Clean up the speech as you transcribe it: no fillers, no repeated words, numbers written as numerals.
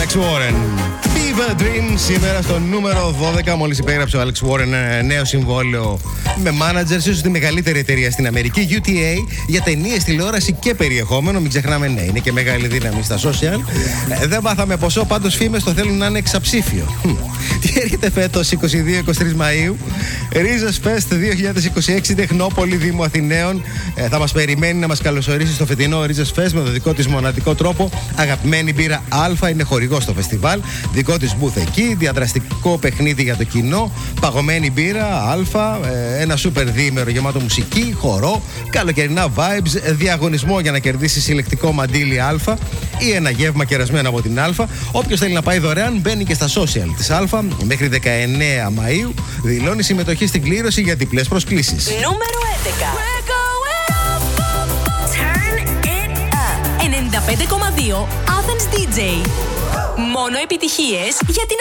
Alex Warren. Fever Dream σήμερα στο νούμερο 12. Μόλις υπέγραψε ο Alex Warren ένα νέο συμβόλαιο με managers, ίσως τη μεγαλύτερη εταιρεία στην Αμερική, UTA, για ταινίες, τηλεόραση και περιεχόμενο. Μην ξεχνάμε, ναι, είναι και μεγάλη δύναμη στα social. Δεν μάθαμε ποσό, πάντως φήμες το θέλουν να είναι εξαψήφιο. Τι έρχεται φέτος 22-23 Μαΐου? Ρίζας Fest 2026, Τεχνόπολη, Δήμου Αθηναίων. Θα μας περιμένει να μας καλωσορίσει στο φετινό Ρίζας Fest με το δικό της μοναδικό τρόπο. Αγαπημένη μπύρα Α είναι χορηγός στο φεστιβάλ. Δικό της booth εκεί. Διαδραστικό παιχνίδι για το κοινό. Παγωμένη μπύρα Α. Ένα σούπερ διήμερο γεμάτο μουσική, χορό, καλοκαιρινά vibes. Διαγωνισμό για να κερδίσει συλλεκτικό μαντίλι Α ή ένα γεύμα κερασμένο από την Α. Όποιος θέλει να πάει δωρεάν μπαίνει και στα social της Α. Μέχρι 19 Μαΐου δηλώνει συμμετοχή στην κλήρωση για διπλές προσκλήσεις. Νούμερο 11. Turn it up. 95,2 Athens DJ. Μόνο επιτυχίες για την